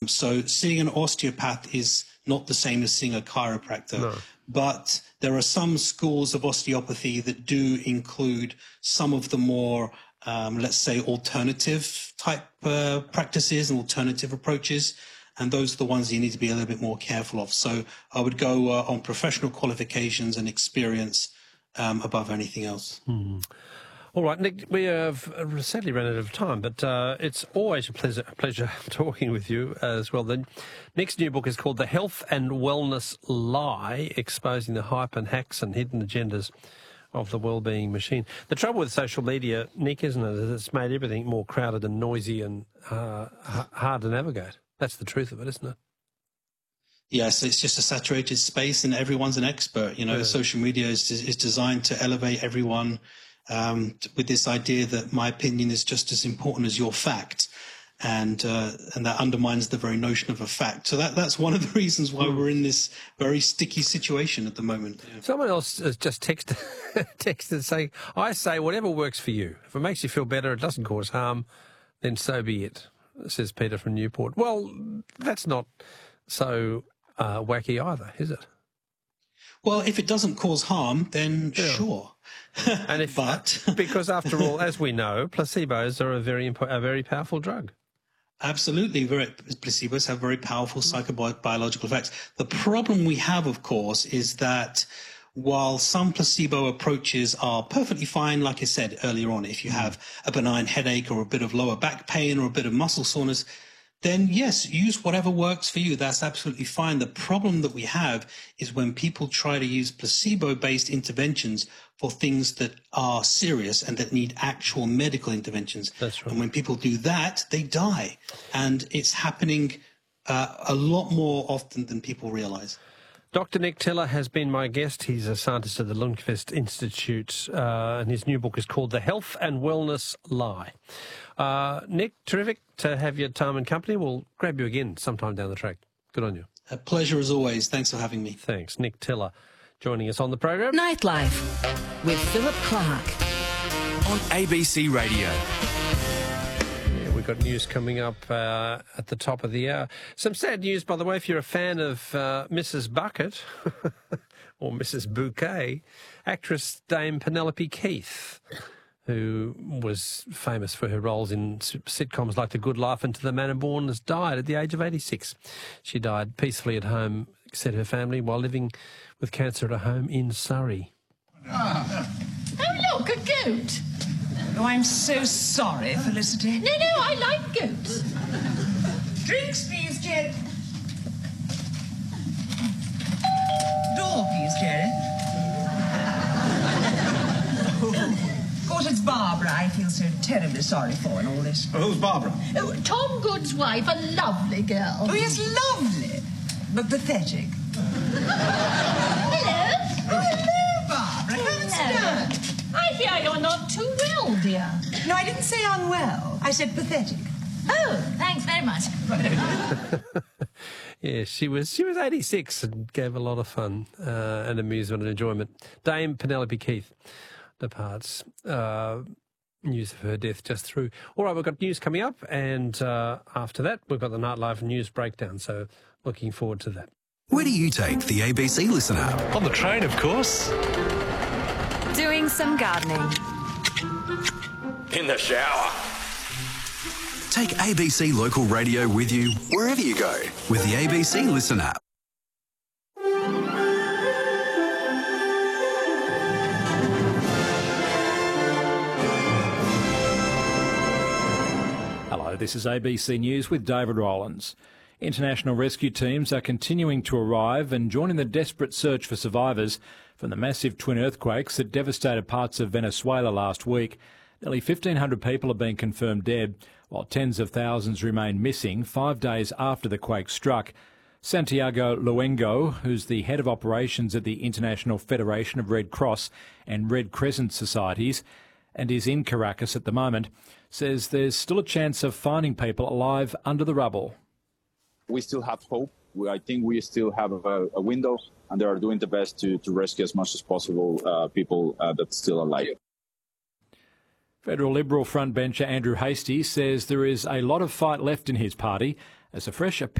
So seeing an osteopath is not the same as seeing a chiropractor. No. But there are some schools of osteopathy that do include some of the more, let's say, alternative type practices and alternative approaches. And those are the ones you need to be a little bit more careful of. So I would go on professional qualifications and experience above anything else. All right, Nick, we have sadly run out of time, but it's always a pleasure talking with you as well. Nick's new book is called The Health and Wellness Lie, Exposing the Hype and Hacks and Hidden Agendas of the Wellbeing Machine. The trouble with social media, Nick, isn't it, is it's made everything more crowded and noisy and hard to navigate. That's the truth of it, isn't it? Yes, it's just a saturated space and everyone's an expert. You know, social media is designed to elevate everyone with this idea that my opinion is just as important as your fact. And that undermines the very notion of a fact. So that's one of the reasons why we're in this very sticky situation at the moment. Yeah. Someone else has just texted saying, I say whatever works for you. If it makes you feel better, it doesn't cause harm, then so be it, says Peter from Newport. Well, that's not so wacky either, is it? Well, if it doesn't cause harm, then sure. And because after all, as we know, placebos are a very powerful drug. Absolutely. Placebos have very powerful psychobiological effects. The problem we have, of course, is that while some placebo approaches are perfectly fine, like I said earlier on, if you have a benign headache or a bit of lower back pain or a bit of muscle soreness, then yes, use whatever works for you. That's absolutely fine. The problem that we have is when people try to use placebo-based interventions for things that are serious and that need actual medical interventions. That's right. And when people do that, they die. And it's happening a lot more often than people realize. Dr. Nick Tiller has been my guest. He's a scientist at the Lundquist Institute, and his new book is called The Health and Wellness Lie. Nick, terrific to have your time and company. We'll grab you again sometime down the track. Good on you. A pleasure as always. Thanks for having me. Thanks. Nick Tiller joining us on the program. Nightlife with Philip Clark on ABC Radio. We've got news coming up at the top of the hour. Some sad news, by the way, if you're a fan of Mrs. Bucket or Mrs. Bouquet, actress Dame Penelope Keith, who was famous for her roles in sitcoms like The Good Life and To the Manor Born, has died at the age of 86. She died peacefully at home, said her family, while living with cancer at a home in Surrey. Oh, look, a goat. Oh, I'm so sorry, Felicity. No, I like goats. Drinks, please, Jerry. Door, please, Jerry. Of course, it's Barbara I feel so terribly sorry for in all this. Who's Barbara? Oh, Tom Good's wife, a lovely girl. Oh, yes, lovely, but pathetic. Hello? Oh, hello, Barbara. Come and sit down. I hear you're not too well, dear. No, I didn't say unwell. I said pathetic. Oh, thanks very much. Yeah, she was 86 and gave a lot of fun and amusement and enjoyment. Dame Penelope Keith departs. News of her death just through. All right, we've got news coming up, and after that, we've got the Nightlife News Breakdown, so looking forward to that. Where do you take the ABC Listen app? On the train, of course. doing some gardening. In the shower. Take ABC Local Radio with you wherever you go with the ABC Listen app. Hello, this is ABC News with David Rowlands. International rescue teams are continuing to arrive and join in the desperate search for survivors from the massive twin earthquakes that devastated parts of Venezuela last week. Nearly 1,500 people have been confirmed dead, while tens of thousands remain missing 5 days after the quake struck. Santiago Luengo, who's the head of operations at the International Federation of Red Cross and Red Crescent Societies, and is in Caracas at the moment, says there's still a chance of finding people alive under the rubble. We still have hope. I think we still have a window, and they are doing the best to rescue as much as possible people that's still alive. Federal Liberal frontbencher Andrew Hastie says there is a lot of fight left in his party as a fresh